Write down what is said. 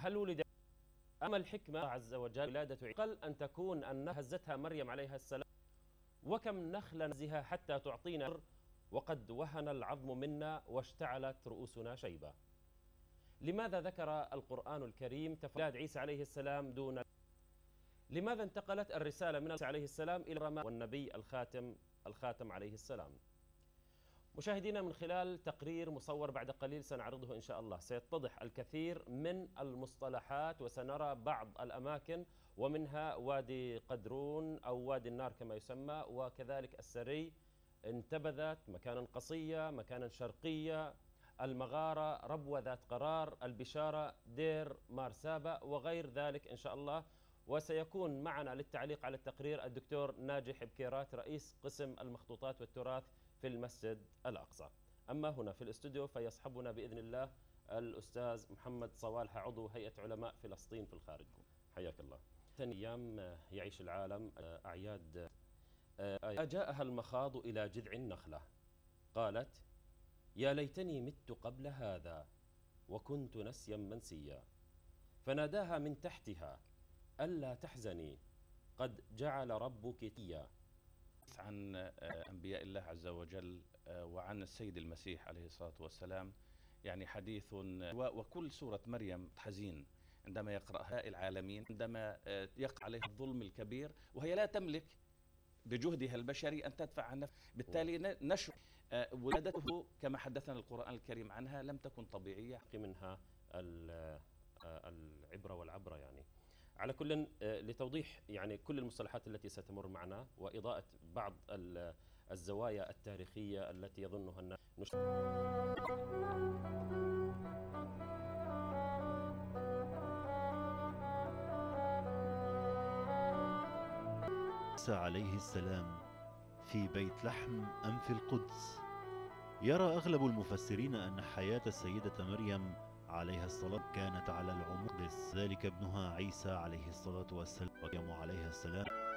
هل ولد؟ أما الحكمة عز وجل ولادة عقل أن تكون أن هزتها مريم عليها السلام، وكم نخلة نزها حتى تعطينا وقد وهن العظم منا واشتعلت رؤوسنا شيبة. لماذا ذكر القرآن الكريم تفلاد عيسى عليه السلام دون؟ لماذا انتقلت الرسالة من عيسى عليه السلام إلى الرماء والنبي الخاتم عليه السلام؟ مشاهدينا، من خلال تقرير مصور بعد قليل سنعرضه إن شاء الله سيتضح الكثير من المصطلحات، وسنرى بعض الأماكن ومنها وادي قدرون أو وادي النار كما يسمى، وكذلك السري، انتبذت، مكانا قصية، مكانا شرقية، المغارة، ربوة ذات قرار، البشارة، دير مارسابة وغير ذلك إن شاء الله. وسيكون معنا للتعليق على التقرير الدكتور ناجح بكيرات رئيس قسم المخطوطات والتراث في المسجد الأقصى. أما هنا في الاستوديو فيصحبنا بإذن الله الأستاذ محمد صوالح عضو هيئة علماء فلسطين في الخارج. حياك الله. أيام يعيش العالم أعياد. جاءها المخاض إلى جذع النخلة قالت يا ليتني مت قبل هذا وكنت نسيا منسيا، فناداها من تحتها ألا تحزني قد جعل ربك تيا. عن أنبياء الله عز وجل وعن السيد المسيح عليه الصلاة والسلام يعني حديث، وكل سورة مريم حزين عندما يقرأها العالمين، عندما يقع عليها الظلم الكبير وهي لا تملك بجهدها البشري أن تدفع عن نفسها، بالتالي نشر ولادته كما حدثنا القرآن الكريم عنها لم تكن طبيعية. منها العبرة والعبرة يعني. على كل، لتوضيح يعني كل المصطلحات التي ستمر معنا وإضاءة بعض الزوايا التاريخية التي يظنها الناس. عيسى عليه السلام في بيت لحم أم في القدس؟ يرى أغلب المفسرين أن حياة السيدة مريم عليها الصلاة كانت على العموم، ذلك ابنها عيسى عليه الصلاة والسلام عليها السلام